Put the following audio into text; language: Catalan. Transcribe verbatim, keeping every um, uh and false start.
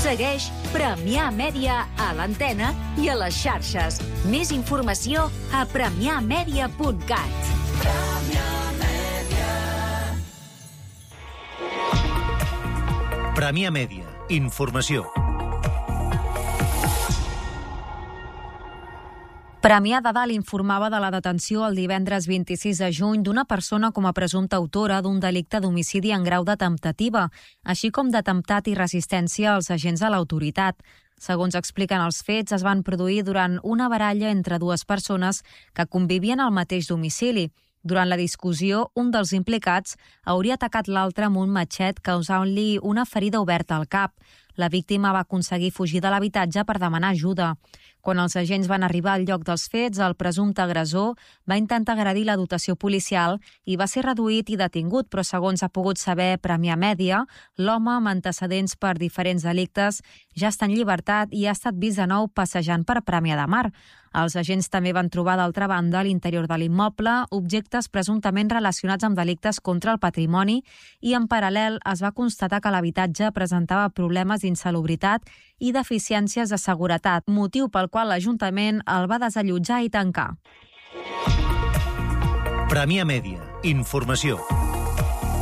Segueix Premià Mèdia a l'antena i a les xarxes. Més informació a premià mèdia punt cat. Premià Mèdia. Informació. Premià de Dalt informava de la detenció el divendres vint-i-sis de juny d'una persona com a presumpta autora d'un delicte d'homicidi en grau de temptativa, així com d'atemptat i resistència als agents de l'autoritat. Segons expliquen els fets, es van produir durant una baralla entre dues persones que convivien al mateix domicili. Durant la discussió, un dels implicats hauria atacat l'altre amb un matxet causant-li una ferida oberta al cap. La víctima va aconseguir fugir de l'habitatge per demanar ajuda. Quan els agents van arribar al lloc dels fets, el presumpte agressor va intentar agredir la dotació policial i va ser reduït i detingut, però segons ha pogut saber Premià Mèdia, l'home amb antecedents per diferents delictes ja està en llibertat i ha estat vist de nou passejant per Premià de Mar. Els agents també van trobar, d'altra banda, a l'interior de l'immoble objectes presumptament relacionats amb delictes contra el patrimoni i, en paral·lel, es va constatar que l'habitatge presentava problemes d'insalubritat i deficiències de seguretat, motiu pel qual l'Ajuntament el va desallotjar i tancar. Premià Mèdia. Informació.